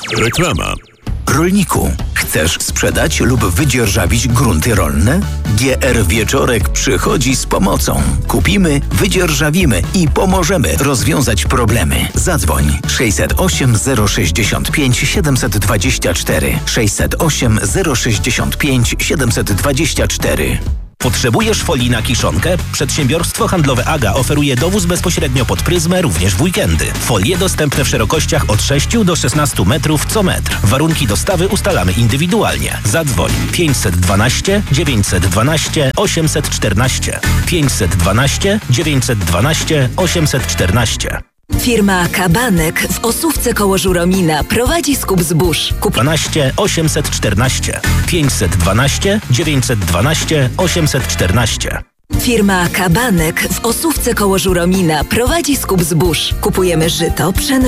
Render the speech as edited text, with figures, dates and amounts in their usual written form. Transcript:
Reklama. Rolniku, chcesz sprzedać lub wydzierżawić grunty rolne? GR Wieczorek przychodzi z pomocą. Kupimy, wydzierżawimy i pomożemy rozwiązać problemy. Zadzwoń 608 065 724 608 065 724. Potrzebujesz folii na kiszonkę? Przedsiębiorstwo handlowe AGA oferuje dowóz bezpośrednio pod pryzmę również w weekendy. Folie dostępne w szerokościach od 6 do 16 metrów co metr. Warunki dostawy ustalamy indywidualnie. Zadzwoń 512 912 814 512 912 814. Firma Kabanek w Osówce koło Żuromina prowadzi skup zbóż. 12 814 512 912 814. Firma Kabanek w Osówce koło Żuromina prowadzi skup zbóż. Kupujemy żyto, pszenę,